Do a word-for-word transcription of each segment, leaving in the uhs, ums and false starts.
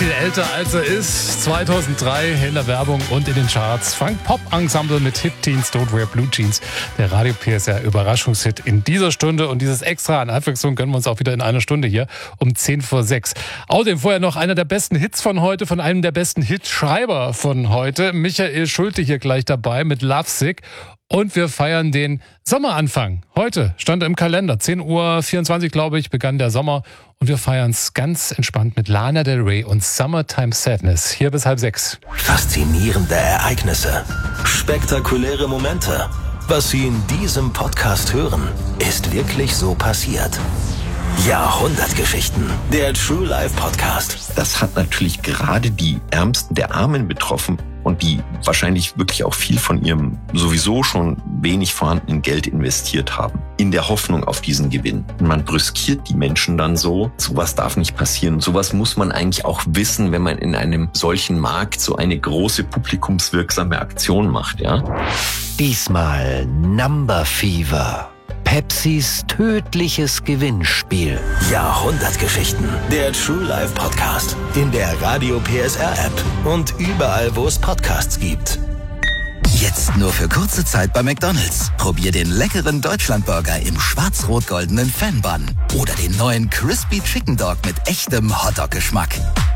viel älter als er ist. zweitausenddrei in der Werbung und in den Charts. Funk-Pop-Ensemble mit Hip Teens, Don't Wear Blue Jeans. Der Radio P S R Überraschungshit in dieser Stunde. Und dieses Extra an Abwechslung gönnen wir uns auch wieder in einer Stunde hier um zehn vor sechs. Außerdem vorher noch einer der besten Hits von heute, von einem der besten Hitschreiber von heute. Michael Schulte hier gleich dabei mit Lovesick. Und wir feiern den Sommeranfang. Heute stand im Kalender, zehn Uhr vierundzwanzig, glaube ich, begann der Sommer. Und wir feiern es ganz entspannt mit Lana Del Rey und Summertime Sadness. Hier bis halb sechs. Faszinierende Ereignisse, spektakuläre Momente. Was Sie in diesem Podcast hören, ist wirklich so passiert. Jahrhundertgeschichten, der True Life Podcast. Das hat natürlich gerade die Ärmsten der Armen betroffen und die wahrscheinlich wirklich auch viel von ihrem sowieso schon wenig vorhandenen Geld investiert haben, in der Hoffnung auf diesen Gewinn. Und man brüskiert die Menschen dann so. Sowas darf nicht passieren. Sowas muss man eigentlich auch wissen, wenn man in einem solchen Markt so eine große publikumswirksame Aktion macht, ja? Diesmal Number Fever. Pepsis tödliches Gewinnspiel. Jahrhundertgeschichten. Der True Life Podcast. In der Radio P S R App. Und überall, wo es Podcasts gibt. Jetzt nur für kurze Zeit bei McDonald's. Probier den leckeren Deutschlandburger im schwarz-rot-goldenen Fan-Bun. Oder den neuen Crispy Chicken Dog mit echtem Hotdog-Geschmack.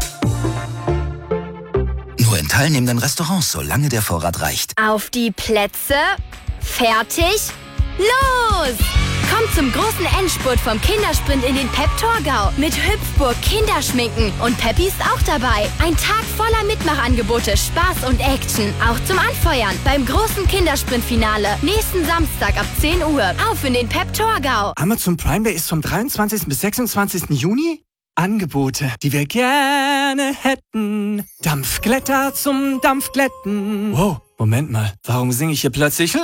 Nur in teilnehmenden Restaurants, solange der Vorrat reicht. Auf die Plätze. Fertig. Los! Kommt zum großen Endspurt vom Kindersprint in den Pep-Torgau mit Hüpfburg, Kinderschminken und Peppi ist auch dabei. Ein Tag voller Mitmachangebote, Spaß und Action. Auch zum Anfeuern beim großen Kindersprint-Finale nächsten Samstag ab zehn Uhr. Auf in den Pep-Torgau. Amazon Prime Day ist vom dreiundzwanzigsten bis sechsundzwanzigsten Juni. Angebote, die wir gerne hätten. Dampfglätter zum Dampfglätten. Wow, Moment mal, warum singe ich hier plötzlich